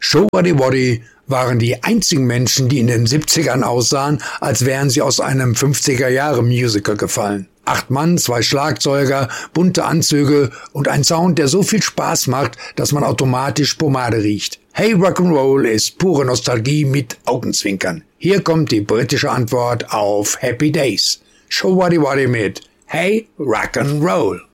Showaddywaddy waren die einzigen Menschen, die in den 70ern aussahen, als wären sie aus einem 50er-Jahre-Musical gefallen. 8 Mann, 2 Schlagzeuger, bunte Anzüge und ein Sound, der so viel Spaß macht, dass man automatisch Pomade riecht. Hey Rock'n'Roll ist pure Nostalgie mit Augenzwinkern. Hier kommt die britische Antwort auf Happy Days. Showaddywaddy mit Hey Rock'n'Roll.